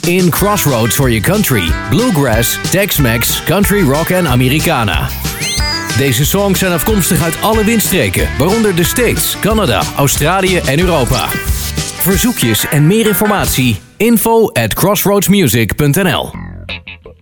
In Crossroads hoor je country, bluegrass, Tex-Mex, country rock en Americana. Deze songs zijn afkomstig uit alle windstreken, waaronder de States, Canada, Australië en Europa. Verzoekjes en meer informatie, info@crossroadsmusic.nl.